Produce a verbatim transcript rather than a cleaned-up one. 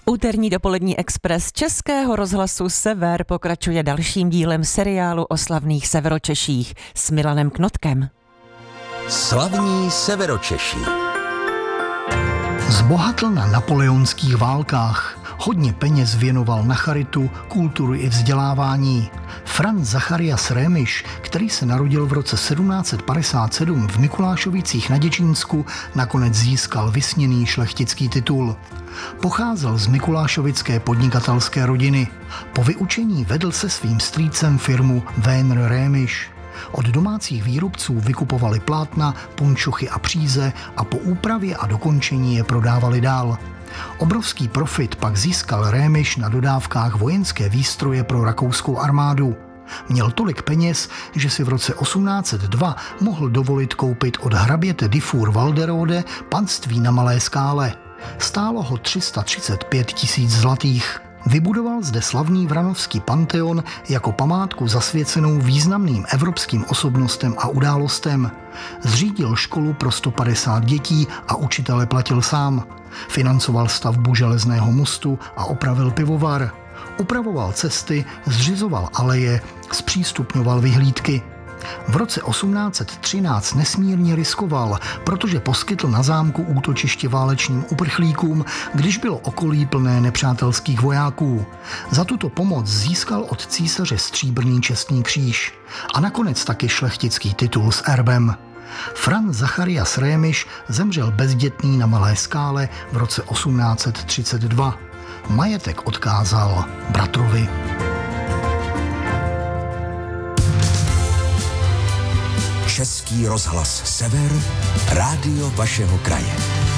Úterní dopolední expres Českého rozhlasu Sever pokračuje dalším dílem seriálu o slavných Severočeších s Milanem Knotkem. Slavní Severočeši. Zbohatl na napoleonských válkách. Hodně peněz věnoval na charitu, kulturu i vzdělávání. Franz Zacharias Rémiš, který se narodil v roce sedmnáct padesát sedm v Mikulášovicích na Děčínsku, nakonec získal vysněný šlechtický titul. Pocházel z mikulášovické podnikatelské rodiny. Po vyučení vedl se svým strýcem firmu Weinr Rémiš. Od domácích výrobců vykupovali plátna, punčochy a příze a po úpravě a dokončení je prodávali dál. Obrovský profit pak získal Rémiš na dodávkách vojenské výstroje pro rakouskou armádu. Měl tolik peněz, že si v roce osmnáct set dva mohl dovolit koupit od hraběte Diffur-Walderode panství na Malé Skále. Stálo ho tři sta třicet pět tisíc zlatých. Vybudoval zde slavný Vranovský panteon jako památku zasvěcenou významným evropským osobnostem a událostem. Zřídil školu pro sto padesát dětí a učitele platil sám. Financoval stavbu železného mostu a opravil pivovar. Upravoval cesty, zřizoval aleje, zpřístupňoval vyhlídky. V roce osmnáct set třináct nesmírně riskoval, protože poskytl na zámku útočiště válečným uprchlíkům, když bylo okolí plné nepřátelských vojáků. Za tuto pomoc získal od císaře stříbrný čestný kříž a nakonec taky šlechtický titul s erbem. Franz Zacharias Rémiš zemřel bezdětný na Malé Skále v roce osmnáct set třicet dva. Majetek odkázal bratrovi. Český rozhlas Sever, rádio vašeho kraje.